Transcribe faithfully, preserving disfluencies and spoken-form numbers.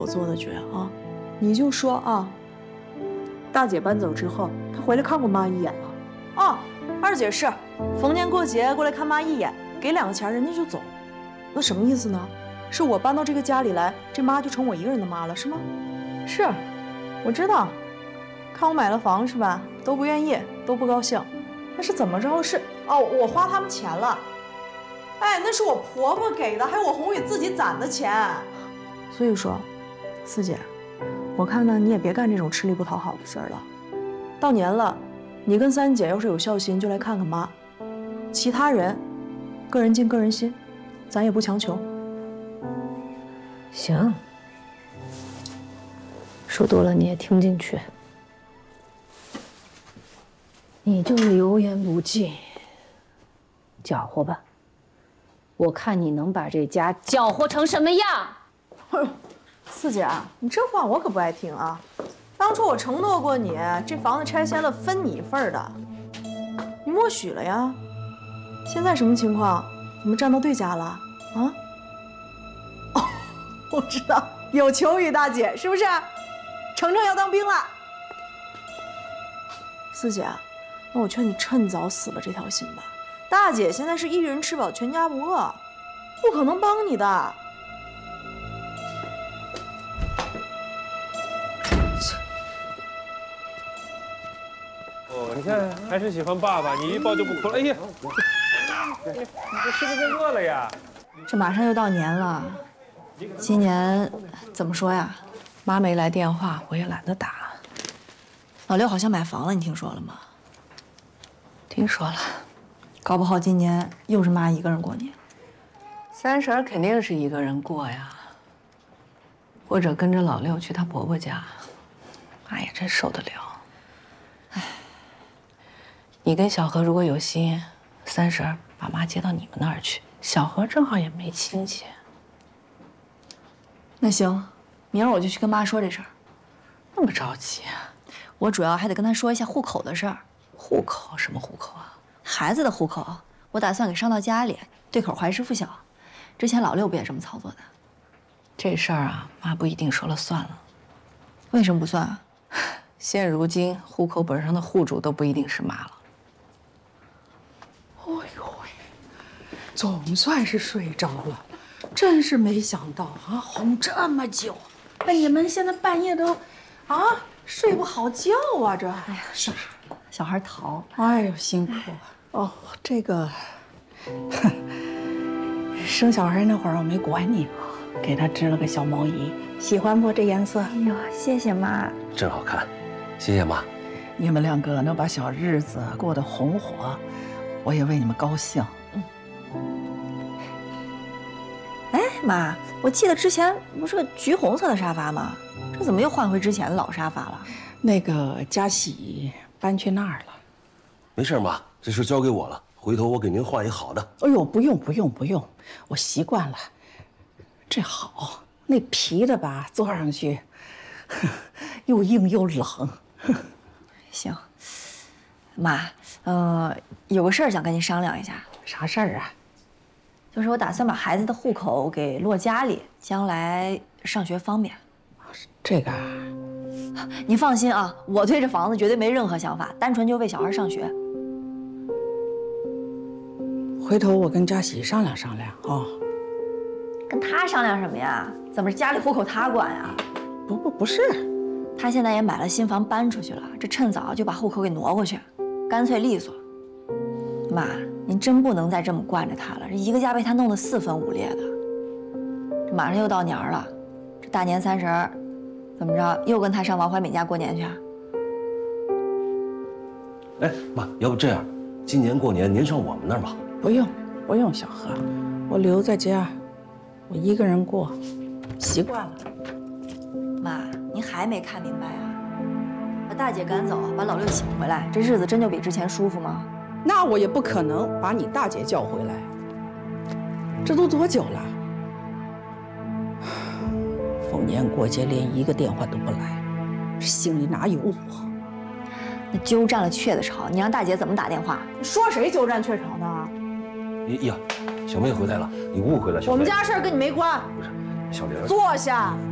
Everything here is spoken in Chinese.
我做的绝啊！你就说啊，大姐搬走之后，她回来看过妈一眼吗？啊，二姐是逢年过节过来看妈一眼，给两个钱人家就走，那什么意思呢？是我搬到这个家里来，这妈就成我一个人的妈了，是吗？是，我知道，看我买了房是吧？都不愿意，都不高兴。那是怎么着？是哦，我花他们钱了。哎，那是我婆婆给的，还有我宏宇自己攒的钱。所以说，四姐，我看呢，你也别干这种吃力不讨好的事儿了。到年了，你跟三姐要是有孝心，就来看看妈。其他人，个人尽个人心，咱也不强求。 行，说多了你也听不进去。你就油盐不进，搅和吧。我看你能把这家搅和成什么样？ 哎呦，四姐，你这话我可不爱听啊！当初我承诺过你，这房子拆迁了分你一份的，你默许了呀。现在什么情况？怎么站到对家了？啊？哦，我知道，有求于大姐，是不是？程程要当兵了。四姐，那我劝你趁早死了这条心吧。大姐现在是一人吃饱全家不饿，不可能帮你的。 哦，你看还是喜欢爸爸，你一抱就不哭了。哎呀，你这是不是饿了呀？ 这马上又到年了，今年怎么说呀？妈没来电话，我也懒得打。老六好像买房了，你听说了吗？ 听说了。 搞不好今年又是妈一个人过年。 三婶儿肯定是一个人过呀，或者跟着老六去她婆婆家，妈也真受得了。哎，你跟小何如果有心，三婶儿把妈接到你们那儿去，小何正好也没亲戚。 那行，明儿我就去跟妈说这事儿。 那么着急啊？ 我主要还得跟她说一下户口的事儿。 户口？什么户口啊？ 孩子的户口，我打算给上到家里，对口怀师附小。之前老六不也这么操作的？ 这事儿啊，妈不一定说了算了。 为什么不算啊？ 现如今户口本上的户主都不一定是妈了。 哎呦喂，总算是睡着了，真是没想到啊，哄这么久，哎，你们现在半夜都啊睡不好觉啊，这哎呀是。小孩淘， 哎呦辛苦哦。这个生小孩那会儿我没管你，给他织了个小毛衣，喜欢不？这颜色？ 哎呦，谢谢妈， 真好看，谢谢妈。 你们两个能把小日子过得红火，我也为你们高兴。 嗯。哎，妈，我记得之前不是个橘红色的沙发吗？这怎么又换回之前的老沙发了？ 那个佳喜搬去那儿了。 没事，妈，这事交给我了，回头我给您换一好的。 哎呦，不用不用不用，我习惯了。这好，那皮的吧，坐上去呵又硬又冷。 行，妈，呃，有个事儿想跟您商量一下。 啥事儿啊？ 就是我打算把孩子的户口给落家里，将来上学方便。 这个。 您放心啊，我对这房子绝对没任何想法，单纯就为小孩上学。 回头我跟佳喜商量商量啊。哦、 跟他商量什么呀？怎么是家里户口他管呀？ 不不不是， 他现在也买了新房搬出去了，这趁早就把户口给挪过去，干脆利索。妈，您真不能再这么惯着他了，这一个家被他弄得四分五裂的。这马上又到年儿了，这大年三十儿。怎么着，又跟他上王怀敏家过年去啊？ 哎，妈，要不这样，今年过年您上我们那儿吧。 不用，不用，小何，我留在家，我一个人过，习惯了。 妈，您还没看明白啊？把大姐赶走，把老六请回来，这日子真就比之前舒服吗？ 那我也不可能把你大姐叫回来。这都多久了？逢年过节连一个电话都不来，这心里哪有我？ 那鸠占了鹊的巢，你让大姐怎么打电话？你说谁鸠占鹊巢呢？ 呀，小妹回来了，你误会了。小妹， 我们家事儿跟你没关。 不是，小玲， 坐下。